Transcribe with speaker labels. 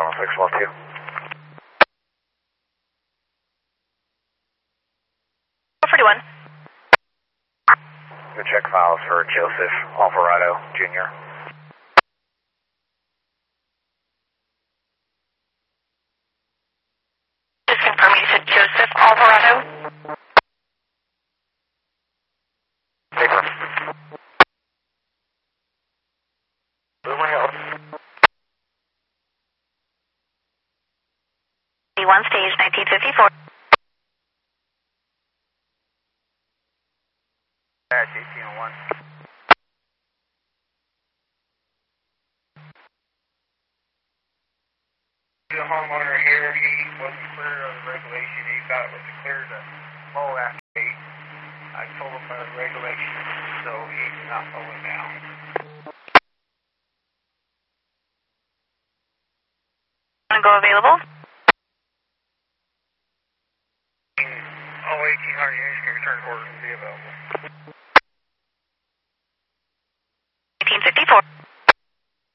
Speaker 1: 1612.
Speaker 2: One.
Speaker 1: Go check files for Joseph Alvarado Jr.
Speaker 2: Just confirm you said Joseph Alvarado.
Speaker 1: Paper. Boomer Hills.
Speaker 2: One stage, 1954.
Speaker 1: That's 1801. The homeowner here, he wasn't clear of the regulation. He thought it was clear to mow after 8. I told him about the regulation, so he's not mowing now.
Speaker 2: Want to go available?
Speaker 1: All 1800 units can return quarters and be available.